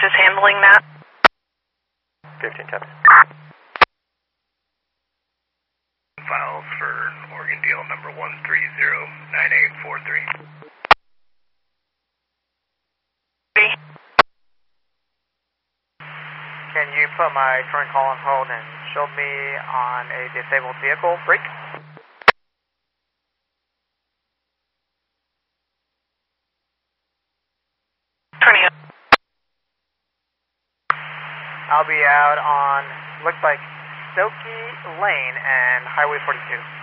is handling that? 15 times. Files for Oregon deal number 1309843. Can you put my current call on hold and show me on a disabled vehicle? Break. Turning up. I'll be out on, looks like Stokey Lane and Highway 42.